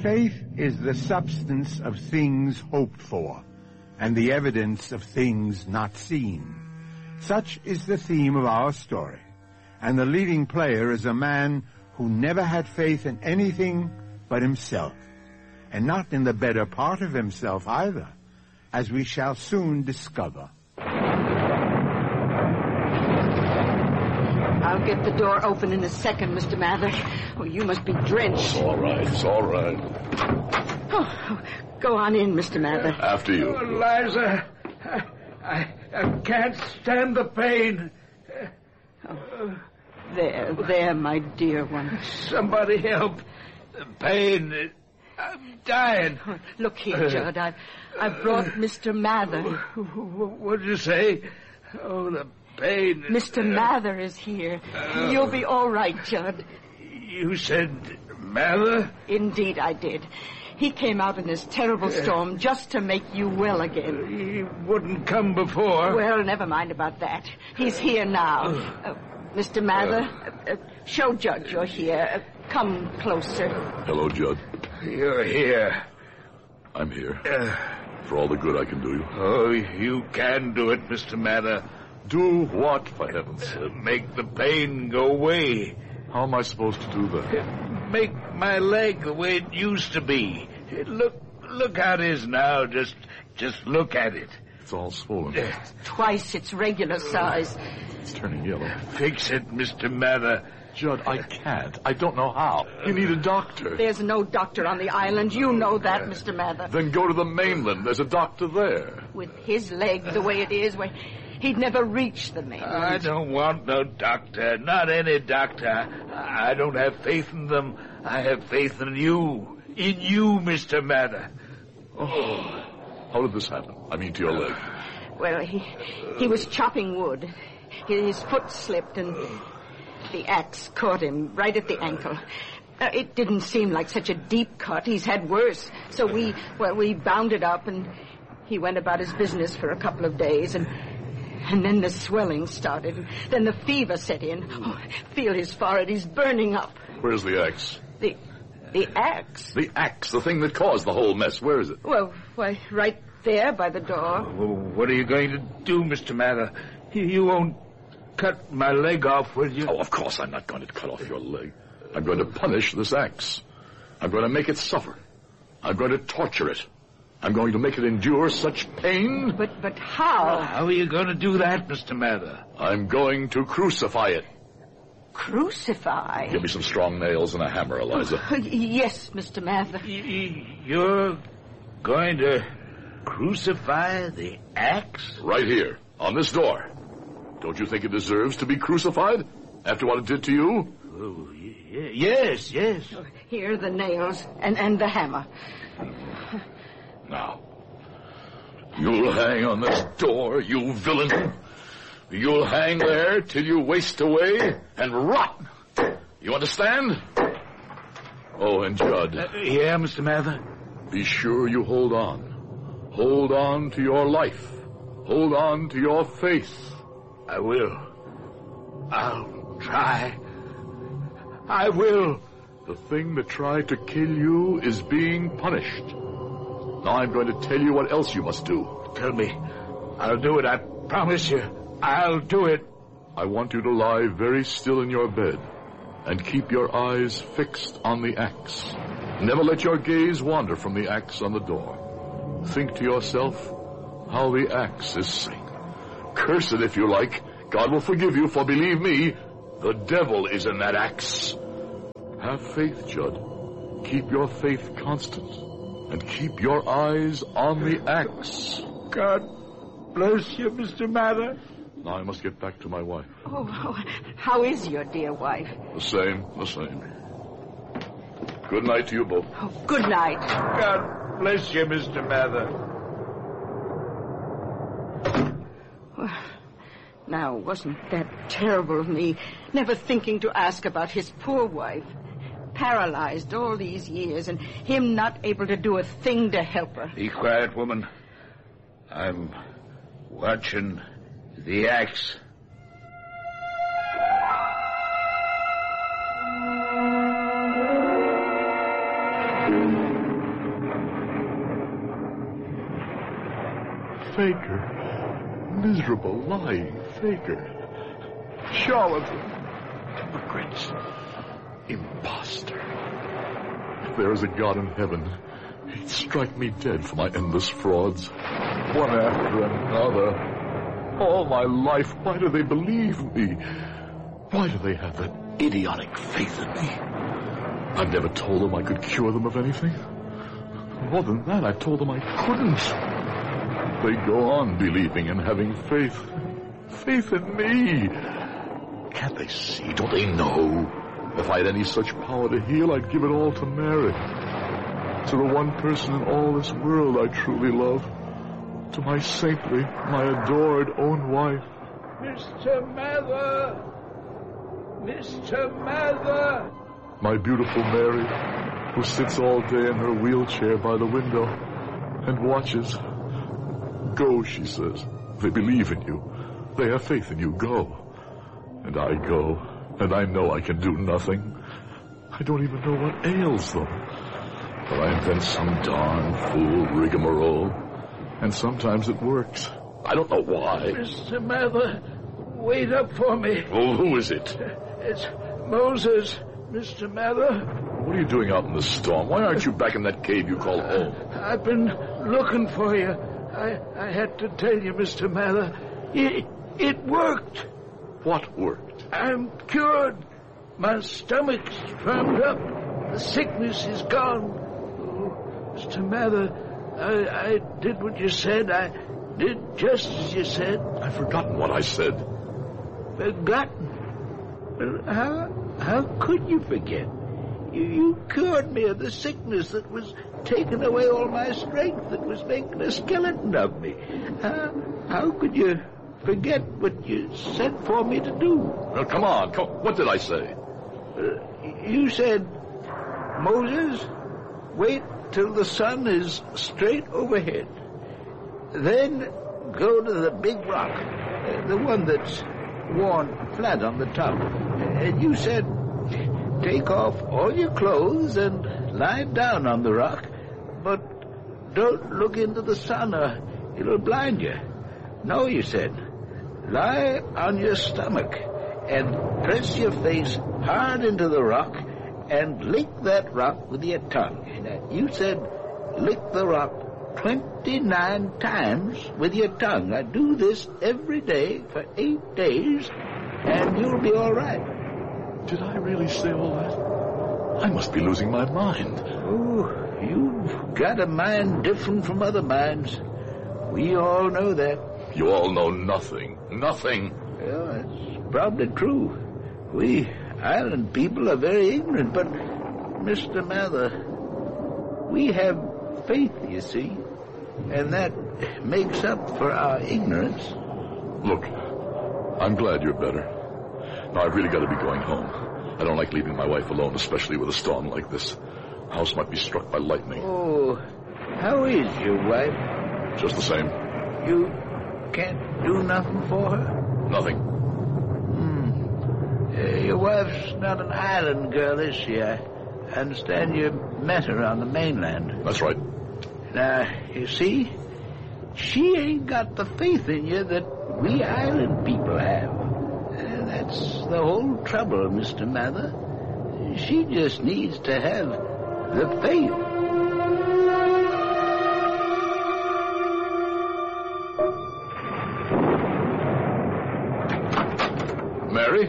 Faith is the substance of things hoped for, and the evidence of things not seen. Such is the theme of our story, and the leading player is a man who never had faith in anything but himself, and not in the better part of himself either, as we shall soon discover. I'll get the door open in a second, Mr. Mather. Oh, you must be drenched. It's all right. Oh, go on in, Mr. Mather. After you. Oh, Liza, I can't stand the pain. Oh, there, my dear one. Somebody help. The pain. I'm dying. Oh, look here, Judd. I've brought Mr. Mather. What did you say? Oh, the pain. Mr. Mather is here. You'll be all right, Judd. You said Mather? Indeed, I did. He came out in this terrible storm just to make you well again. He wouldn't come before. Well, never mind about that. He's here now. Mr. Mather, show Judd you're here. Come closer. Hello, Judd. You're here. I'm here. For all the good I can do you. Oh, you can do it, Mr. Mather. Do what, for heaven's sake? Make the pain go away. How am I supposed to do that? Make my leg the way it used to be. Look how it is now. Just look at it. It's all swollen. Twice its regular size. It's turning yellow. Fix it, Mr. Mather. Judd, I can't. I don't know how. You need a doctor. There's no doctor on the island. You know that, Mr. Mather. Then go to the mainland. There's a doctor there. With his leg the way it is, he'd never reach the mainland. I don't want no doctor. Not any doctor. I don't have faith in them. I have faith in you. In you, Mr. Mather. Oh. How did this happen? I mean, to your leg. Well, he was chopping wood. His foot slipped and the axe caught him right at the ankle. It didn't seem like such a deep cut. He's had worse. So we bound it up and he went about his business for a couple of days and then the swelling started. Then the fever set in. Oh, feel his forehead. He's burning up. Where's the axe? The axe? The axe, the thing that caused the whole mess. Where is it? Well, right there by the door. What are you going to do, Mr. Mather? You won't cut my leg off, will you? Oh, of course I'm not going to cut off your leg. I'm going to punish this axe. I'm going to make it suffer. I'm going to torture it. I'm going to make it endure such pain. But how? How are you going to do that, Mr. Mather? I'm going to crucify it. Crucify? Give me some strong nails and a hammer, Eliza. Yes, Mr. Mather. You're going to crucify the axe? Right here, on this door. Don't you think it deserves to be crucified after what it did to you? Oh, yes. Here are the nails and the hammer. Now, you'll hang on this door, you villain. You'll hang there till you waste away and rot. You understand? Oh, and Judd. Yeah, Mr. Mather? Be sure you hold on. Hold on to your life. Hold on to your faith. I will. I'll try. I will. The thing that tried to kill you is being punished. Now I'm going to tell you what else you must do. Tell me. I'll do it, I promise you. I'll do it. I want you to lie very still in your bed and keep your eyes fixed on the axe. Never let your gaze wander from the axe on the door. Think to yourself how the axe is seen. Curse it if you like. God will forgive you, for believe me, the devil is in that axe. Have faith, Judd. Keep your faith constant. And keep your eyes on the axe. God bless you, Mr. Mather. Now I must get back to my wife. Oh, how is your dear wife? The same. Good night to you both. Oh, good night. God bless you, Mr. Mather. Now, wasn't that terrible of me, never thinking to ask about his poor wife? Paralyzed all these years, and him not able to do a thing to help her. Be quiet, woman. I'm watching the axe. faker. Miserable, lying faker. Charlatan. Hypocrite. Imposter. If there is a God in heaven, he'd strike me dead for my endless frauds. One after another. All my life, why do they believe me? Why do they have that idiotic faith in me? I've never told them I could cure them of anything. More than that, I've told them I couldn't. They go on believing and having faith. Faith in me. Can't they see? Don't they know? If I had any such power to heal, I'd give it all to Mary. To the one person in all this world I truly love. To my saintly, my adored own wife. Mr. Mather! Mr. Mather! My beautiful Mary, who sits all day in her wheelchair by the window and watches. Go, she says. They believe in you. They have faith in you. Go. And I go, and I know I can do nothing. I don't even know what ails them. But I invent some darn fool rigmarole, and sometimes it works. I don't know why. Mr. Mather, wait up for me. Well, who is it? It's Moses, Mr. Mather. What are you doing out in the storm? Why aren't you back in that cave you call home? I've been looking for you. I had to tell you, Mr. Mather. It worked. What worked? I'm cured. My stomach's firmed up. The sickness is gone. Oh, Mr. Mather, I did what you said. I did just as you said. I've forgotten what I said. Forgotten? How could you forget? You cured me of the sickness that was taking away all my strength, that was making a skeleton of me. How could you forget what you sent for me to do? Well, come on. What did I say? You said, Moses, wait till the sun is straight overhead. Then go to the big rock, the one that's worn flat on the top. And you said, take off all your clothes and lie down on the rock, but don't look into the sun or it'll blind you. No, you said, lie on your stomach and press your face hard into the rock and lick that rock with your tongue. And you said, lick the rock 29 times with your tongue. I do this every day for 8 days, and you'll be all right. Did I really say all that? I must be losing my mind. Oh, you've got a mind different from other minds. We all know that. You all know nothing. Nothing. Well, that's probably true. We island people are very ignorant, but, Mr. Mather, we have faith, you see, and that makes up for our ignorance. Look, I'm glad you're better. Now, I've really got to be going home. I don't like leaving my wife alone, especially with a storm like this. The house might be struck by lightning. Oh, how is your wife? Just the same. You can't do nothing for her? Nothing. Your wife's not an island girl, is she? I understand you met her on the mainland. That's right. Now, you see, she ain't got the faith in you that we island people have. That's the whole trouble, Mr. Mather. She just needs to have the faith. Mary?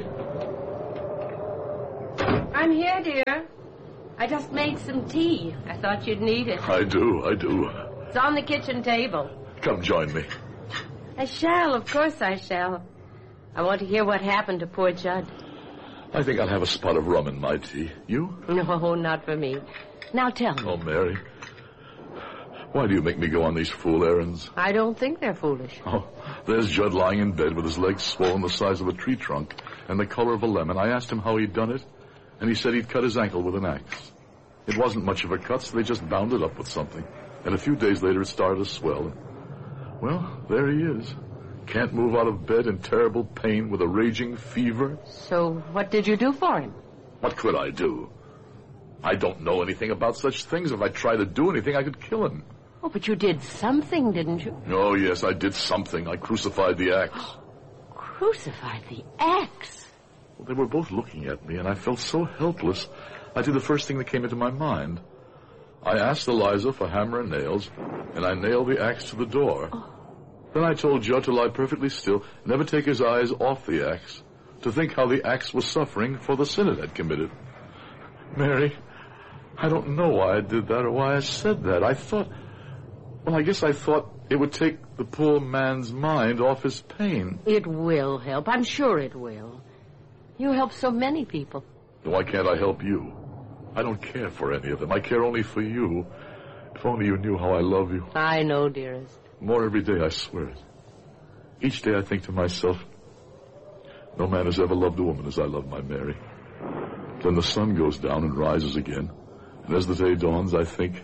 I'm here, dear. I just made some tea. I thought you'd need it. I do. It's on the kitchen table. Come join me. I shall, of course I shall. I want to hear what happened to poor Judd. I think I'll have a spot of rum in my tea. You? No, not for me. Now tell me. Oh, Mary. Why do you make me go on these fool errands? I don't think they're foolish. Oh, there's Judd lying in bed with his legs swollen the size of a tree trunk and the color of a lemon. I asked him how he'd done it, and he said he'd cut his ankle with an axe. It wasn't much of a cut, so they just bound it up with something. And a few days later, it started to swell. Well, there he is. Can't move out of bed in terrible pain with a raging fever. So what did you do for him? What could I do? I don't know anything about such things. If I tried to do anything, I could kill him. Oh, but you did something, didn't you? Oh, yes, I did something. I crucified the axe. Crucified the axe? Well, they were both looking at me, and I felt so helpless, I did the first thing that came into my mind. I asked Eliza for hammer and nails, and I nailed the axe to the door. Oh. Then I told Judd to lie perfectly still, never take his eyes off the axe, to think how the axe was suffering for the sin it had committed. Mary, I don't know why I did that or why I said that. I guess I thought it would take the poor man's mind off his pain. It will help. I'm sure it will. You help so many people. Why can't I help you? I don't care for any of them. I care only for you. If only you knew how I love you. I know, dearest. More every day, I swear it. Each day I think to myself, no man has ever loved a woman as I love my Mary. Then the sun goes down and rises again. And as the day dawns, I think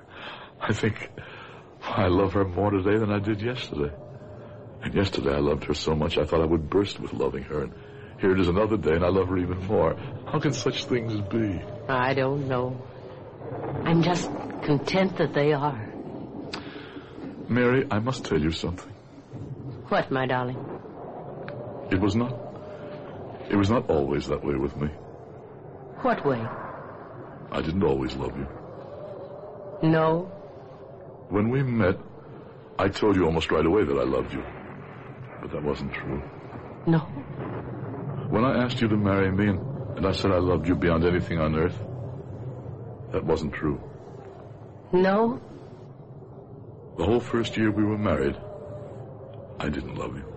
I love her more today than I did yesterday. And yesterday I loved her so much I thought I would burst with loving her. And here it is another day and I love her even more. How can such things be? I don't know. I'm just content that they are. Mary, I must tell you something. What, my darling? It was not always that way with me. What way? I didn't always love you. No. When we met, I told you almost right away that I loved you. But that wasn't true. No. When I asked you to marry me and I said I loved you beyond anything on earth, that wasn't true. No. The whole first year we were married, I didn't love you.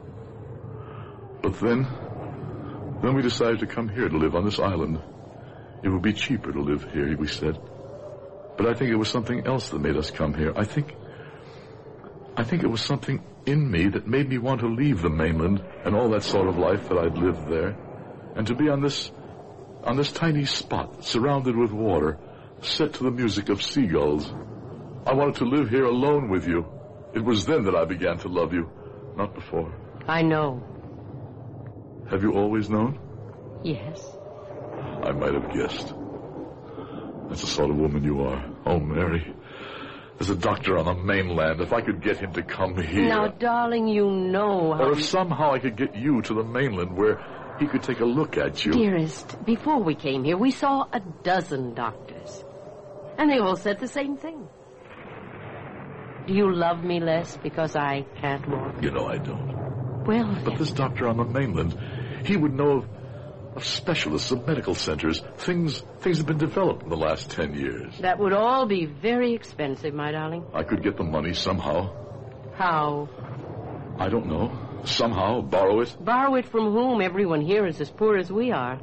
But then we decided to come here to live on this island. It would be cheaper to live here, we said. But I think it was something else that made us come here. I think it was something in me that made me want to leave the mainland and all that sort of life that I'd lived there, and to be on this tiny spot, surrounded with water, set to the music of seagulls. I wanted to live here alone with you. It was then that I began to love you, not before. I know. Have you always known? Yes. I might have guessed. That's the sort of woman you are. Oh, Mary. There's a doctor on the mainland. If I could get him to come here... Now, darling, you know how... Or if somehow I could get you to the mainland where he could take a look at you... Dearest, before we came here, we saw a dozen doctors. And they all said the same thing. Do you love me less because I can't walk? You know I don't. Well, But this doctor on the mainland, he would know of specialists, of medical centers. Things have been developed in the last 10 years. that would all be very expensive, my darling. I could get the money somehow. How? I don't know. Somehow, borrow it. Borrow it from whom? Everyone here is as poor as we are.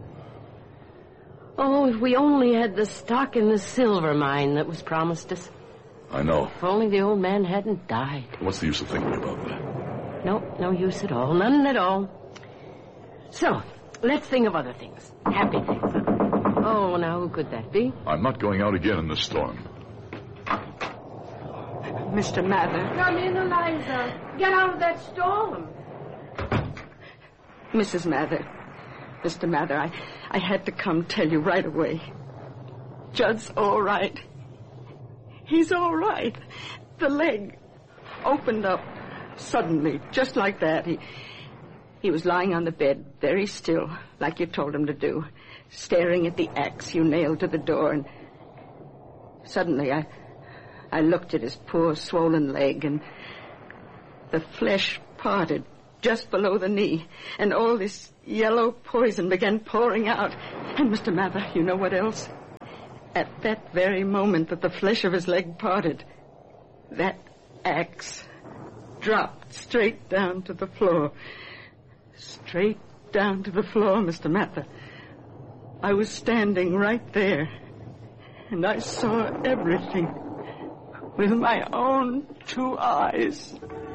Oh, if we only had the stock in the silver mine that was promised us. I know. If only the old man hadn't died. What's the use of thinking about that? No use at all. None at all. So, let's think of other things. Happy things. Oh, now who could that be? I'm not going out again in this storm. Mr. Mather. Come in, Eliza. Get out of that storm. Mrs. Mather. Mr. Mather, I had to come tell you right away. Judd's all right. He's all right. The leg opened up suddenly, just like that. He was lying on the bed, very still, like you told him to do, staring at the axe you nailed to the door, and suddenly I looked at his poor swollen leg, and the flesh parted just below the knee, and all this yellow poison began pouring out. And Mr. Mather, you know what else? At that very moment that the flesh of his leg parted, that axe dropped straight down to the floor. Straight down to the floor, Mr. Mather. I was standing right there, and I saw everything with my own 2 eyes.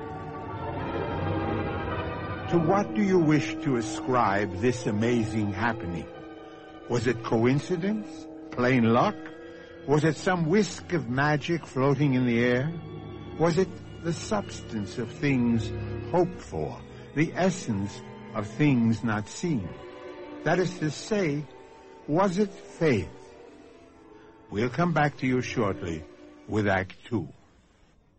To what do you wish to ascribe this amazing happening? Was it coincidence? Plain luck? Was it some whisk of magic floating in the air? Was it the substance of things hoped for, the essence of things not seen? That is to say, was it faith? We'll come back to you shortly with Act 2.